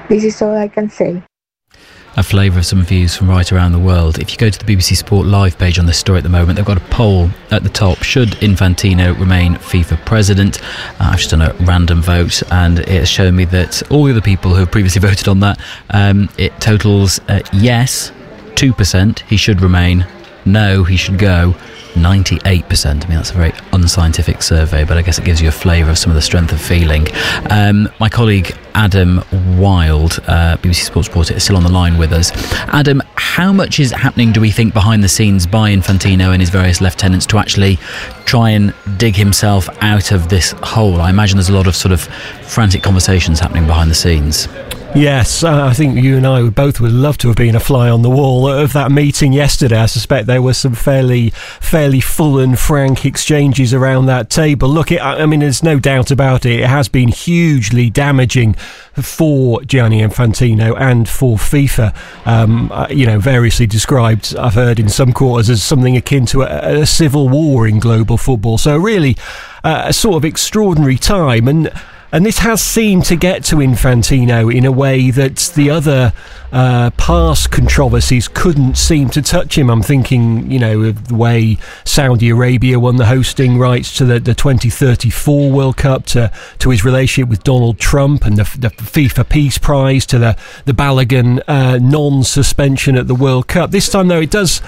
This is all I can say. A flavour of some views from right around the world. If you go to the BBC Sport Live page on this story at the moment, they've got a poll at the top. Should Infantino remain FIFA president? I've just done a random vote, and it's shown me that all the other people who have previously voted on that, it totals yes, 2%, he should remain, no, he should go, 98%. I mean, that's a very unscientific survey, but I guess it gives you a flavour of some of the strength of feeling. My colleague Adam Wild, BBC Sports reporter, is still on the line with us. Adam, how much is happening, do we think, behind the scenes by Infantino and his various lieutenants to actually try and dig himself out of this hole? I imagine there's a lot of sort of frantic conversations happening behind the scenes. Yes, I think you and I would love to have been a fly on the wall of that meeting yesterday. I suspect there were some fairly full and frank exchanges around that table. Look, I mean, there's no doubt about it. It has been hugely damaging for Gianni Infantino and for FIFA. Variously described, I've heard in some quarters, as something akin to a civil war in global football. So really, a sort of extraordinary time. And this has seemed to get to Infantino in a way that the other past controversies couldn't seem to touch him. I'm thinking, of the way Saudi Arabia won the hosting rights to the 2034 World Cup, to his relationship with Donald Trump and the FIFA Peace Prize, to the Balogun non-suspension at the World Cup. This time, though, it does...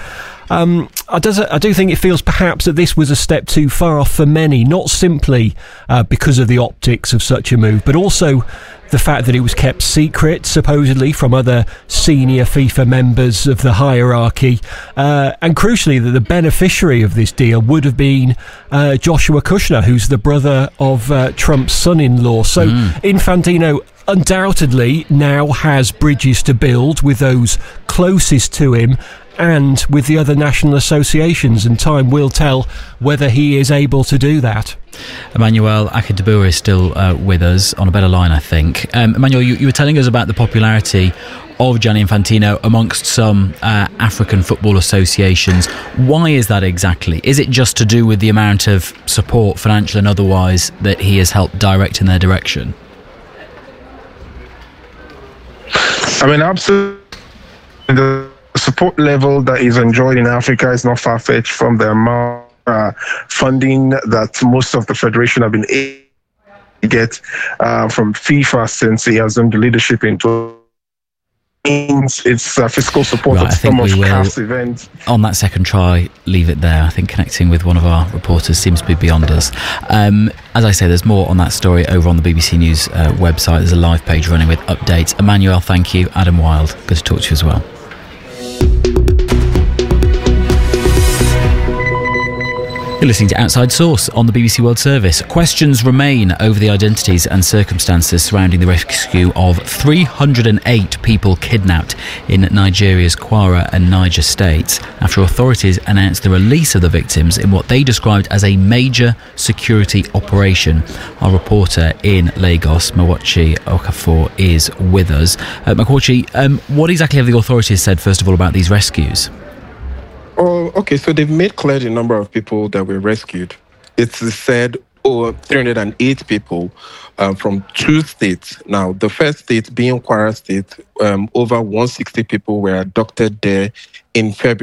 I do think it feels perhaps that this was a step too far for many, not simply because of the optics of such a move, but also the fact that it was kept secret, supposedly, from other senior FIFA members of the hierarchy. And crucially, that the beneficiary of this deal would have been Joshua Kushner, who's the brother of Trump's son-in-law. So Infantino undoubtedly now has bridges to build with those closest to him and with the other national associations, and time will tell whether he is able to do that. Emmanuel Akindabua is still with us on a better line, I think. Emmanuel, you were telling us about the popularity of Gianni Infantino amongst some African football associations. Why is that exactly? Is it just to do with the amount of support, financial and otherwise, that he has helped direct in their direction? I mean, absolutely. The support level that is enjoyed in Africa is not far-fetched from the amount of funding that most of the federation have been able to get from FIFA since he has assumed the leadership in it's fiscal support of some of CAF's events. On that second try, leave it there. I think connecting with one of our reporters seems to be beyond us. As I say, there's more on that story over on the BBC News website. There's a live page running with updates. Emmanuel, thank you. Adam Wild, good to talk to you as well. You're listening to Outside Source on the BBC World Service. Questions remain over the identities and circumstances surrounding the rescue of 308 people kidnapped in Nigeria's Kwara and Niger states after authorities announced the release of the victims in what they described as a major security operation. Our reporter in Lagos, Mawachi Okafor, is with us. Mawachi, what exactly have the authorities said, first of all, about these rescues? Oh, okay, so they've made clear the number of people that were rescued. It's said 308 people from 2 states. Now, the first state being Kwara State, over 160 people were abducted there in February.